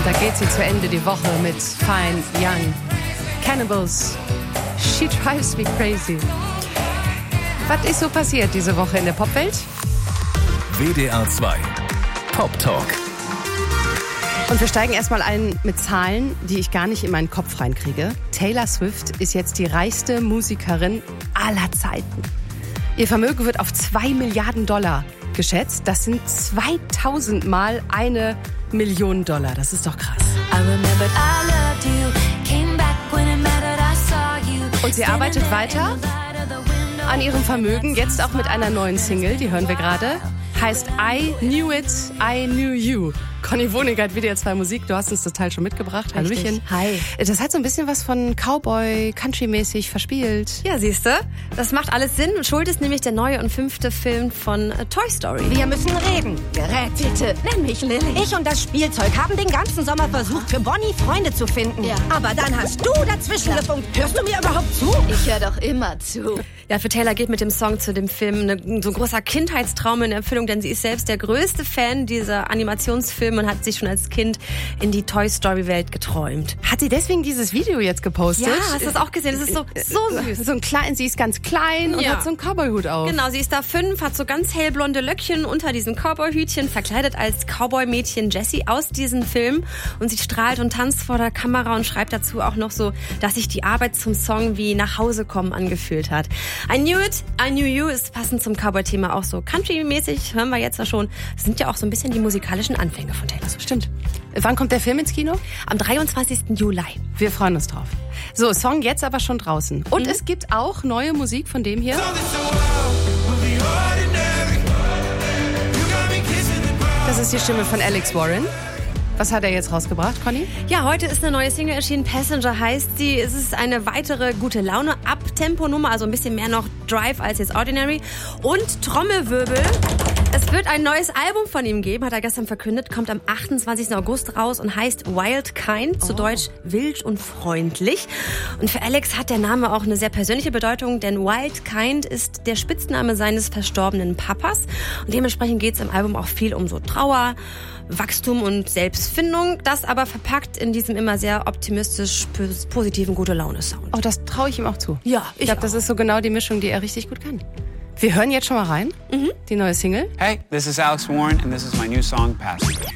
Da geht sie zu Ende die Woche mit Fine Young. Cannibals. She drives me crazy. Was ist so passiert diese Woche in der Popwelt? WDR 2 Pop Talk. Und wir steigen erstmal ein mit Zahlen, die ich gar nicht in meinen Kopf reinkriege. Taylor Swift ist jetzt die reichste Musikerin aller Zeiten. Ihr Vermögen wird auf $2 Milliarden geschätzt. Das sind 2000 Mal $1 Million. Das ist doch krass. Und sie arbeitet weiter an ihrem Vermögen, jetzt auch mit einer neuen Single, die hören wir gerade. Heißt I Knew It, I Knew You. Conny Wonig hat WDR 2 Musik, du hast uns das Teil schon mitgebracht. Hallöchen. Hi. Das hat so ein bisschen was von Cowboy, Country-mäßig verspielt. Ja, siehste, das macht alles Sinn. Schuld ist nämlich der neue und 5. Film von Toy Story. Wir müssen reden. Gerätete. Nenn mich Lilly. Ich und das Spielzeug haben den ganzen Sommer versucht, für Bonnie Freunde zu finden. Ja. Aber dann hast du dazwischen gefunkt. Hörst du mir überhaupt zu? Ich höre doch immer zu. Ja, für Taylor geht mit dem Song zu dem Film so ein großer Kindheitstraum in Erfüllung, denn sie ist selbst der größte Fan dieser Animationsfilme und hat sich schon als Kind in die Toy Story Welt geträumt. Hat sie deswegen dieses Video jetzt gepostet? Ja, hast du das auch gesehen? Das ist so süß. So ein klein, sie ist ganz klein und hat so einen Cowboy-Hut auf. Genau, sie ist da 5, hat so ganz hellblonde Löckchen unter diesem Cowboy-Hütchen, verkleidet als Cowboy-Mädchen Jessie aus diesem Film und sie strahlt und tanzt vor der Kamera und schreibt dazu auch noch so, dass sich die Arbeit zum Song wie nach Hause kommen angefühlt hat. I Knew It, I Knew You ist passend zum Cowboy-Thema auch so country-mäßig, hören wir jetzt ja schon. Das sind ja auch so ein bisschen die musikalischen Anfänge von Taylor Swift. Stimmt. Wann kommt der Film ins Kino? Am 23. Juli. Wir freuen uns drauf. So, Song jetzt aber schon draußen. Und es gibt auch neue Musik von dem hier. Das ist die Stimme von Alex Warren. Was hat er jetzt rausgebracht, Conny? Ja, heute ist eine neue Single erschienen. Passenger heißt sie. Es ist eine weitere gute Laune Up-Tempo-Nummer, also ein bisschen mehr noch Drive als jetzt Ordinary. Und Trommelwirbel. Es wird ein neues Album von ihm geben, hat er gestern verkündet, kommt am 28. August raus und heißt Wild Kind, zu Deutsch wild und freundlich. Und für Alex hat der Name auch eine sehr persönliche Bedeutung, denn Wild Kind ist der Spitzname seines verstorbenen Papas. Und dementsprechend geht es im Album auch viel um so Trauer, Wachstum und Selbstfindung, das aber verpackt in diesem immer sehr optimistisch positiven Gute-Laune-Sound. Oh, das traue ich ihm auch zu. Ja, ich glaube, das ist so genau die Mischung, die er richtig gut kann. Wir hören jetzt schon mal rein, die neue Single. Hey, this is Alex Warren and this is my new song, Passenger.